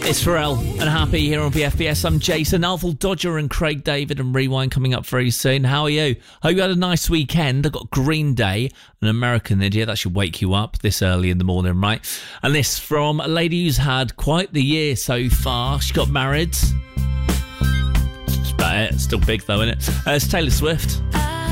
It's Pharrell and Happy here on BFBS. I'm Jason. Arvel Dodger and Craig David and Rewind coming up very soon. How are you? Hope you had a nice weekend. I've got Green Day, an American idiot. That should wake you up this early in the morning, right? And this from a lady who's had quite the year so far. She got married. That's about it. Still big though, isn't it? It's Taylor Swift.